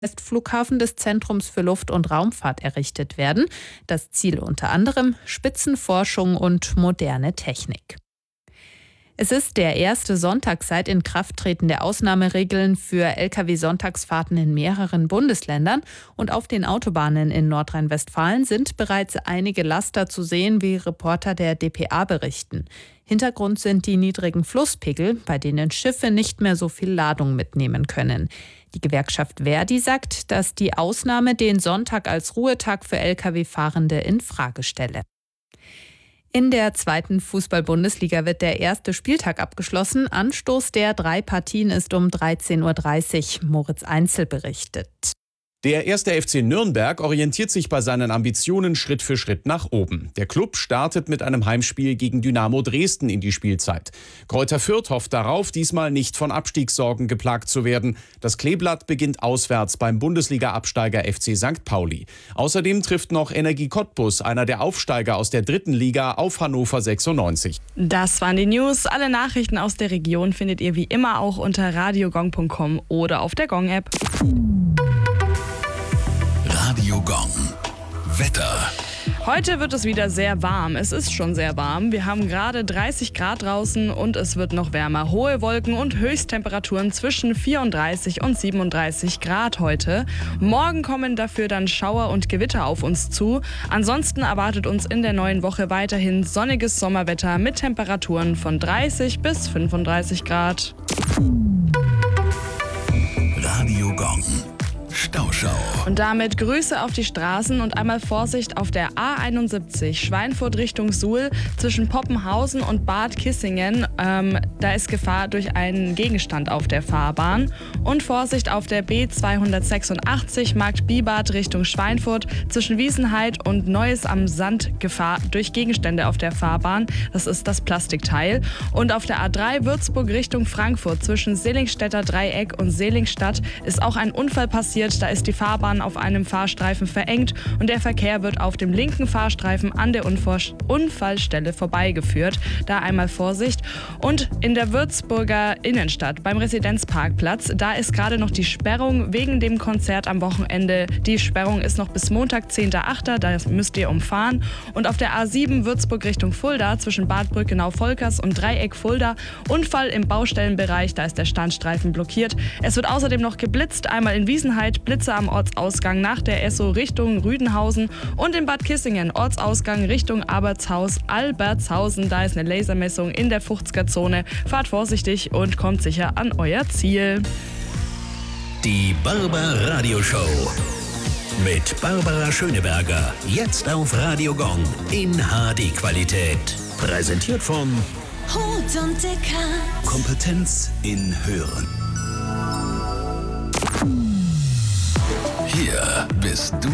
Testflughafen des Zentrums für Luft- und Raumfahrt errichtet werden. Das Ziel unter anderem Spitzenforschung und moderne Technik. Es ist der erste Sonntag seit Inkrafttreten der Ausnahmeregeln für Lkw-Sonntagsfahrten in mehreren Bundesländern. Und auf den Autobahnen in Nordrhein-Westfalen sind bereits einige Laster zu sehen, wie Reporter der dpa berichten. Hintergrund sind die niedrigen Flusspegel, bei denen Schiffe nicht mehr so viel Ladung mitnehmen können. Die Gewerkschaft ver.di sagt, dass die Ausnahme den Sonntag als Ruhetag für Lkw-Fahrende in Frage stelle. In der zweiten Fußball-Bundesliga wird der erste Spieltag abgeschlossen. Anstoß der 3 Partien ist um 13.30 Uhr. Moritz Einzel berichtet. Der 1. FC Nürnberg orientiert sich bei seinen Ambitionen Schritt für Schritt nach oben. Der Klub startet mit einem Heimspiel gegen Dynamo Dresden in die Spielzeit. Greuther Fürth hofft darauf, diesmal nicht von Abstiegssorgen geplagt zu werden. Das Kleeblatt beginnt auswärts beim Bundesliga-Absteiger FC St. Pauli. Außerdem trifft noch Energie Cottbus, einer der Aufsteiger aus der 3. Liga, auf Hannover 96. Das waren die News. Alle Nachrichten aus der Region findet ihr wie immer auch unter radiogong.com oder auf der Gong-App. Radio Gong. Wetter. Heute wird es wieder sehr warm. Es ist schon sehr warm. Wir haben gerade 30 Grad draußen und es wird noch wärmer. Hohe Wolken und Höchsttemperaturen zwischen 34 und 37 Grad heute. Morgen kommen dafür dann Schauer und Gewitter auf uns zu. Ansonsten erwartet uns in der neuen Woche weiterhin sonniges Sommerwetter mit Temperaturen von 30 bis 35 Grad. Radio Gong. Stauschau. Und damit Grüße auf die Straßen und einmal Vorsicht auf der A71 Schweinfurt Richtung Suhl zwischen Poppenhausen und Bad Kissingen. Da ist Gefahr durch einen Gegenstand auf der Fahrbahn. Und Vorsicht auf der B286 Markt-Bibad Richtung Schweinfurt zwischen Wiesenheid und Neues am Sand. Gefahr durch Gegenstände auf der Fahrbahn. Das ist das Plastikteil. Und auf der A3 Würzburg Richtung Frankfurt zwischen Seligenstädter Dreieck und Seligenstadt ist auch ein Unfall passiert. Da ist die Fahrbahn auf einem Fahrstreifen verengt und der Verkehr wird auf dem linken Fahrstreifen an der Unfallstelle vorbeigeführt. Da einmal Vorsicht. Und in der Würzburger Innenstadt beim Residenzparkplatz, da ist gerade noch die Sperrung wegen dem Konzert am Wochenende. Die Sperrung ist noch bis Montag, 10.8., da müsst ihr umfahren. Und auf der A7 Würzburg Richtung Fulda zwischen Bad Brückenau-Volkers und Dreieck Fulda, Unfall im Baustellenbereich, da ist der Standstreifen blockiert. Es wird außerdem noch geblitzt, einmal in Wiesenheid, Blitze am Ortsausgang nach der Esso Richtung Rüdenhausen und in Bad Kissingen Ortsausgang Richtung Albertshausen. Da ist eine Lasermessung in der 50er-Zone. Fahrt vorsichtig und kommt sicher an euer Ziel. Die Barbar Radio Show. Mit Barbara Schöneberger. Jetzt auf Radio Gong in HD-Qualität. Präsentiert von Rot und Dicker. Kompetenz in Hören. Hier bist du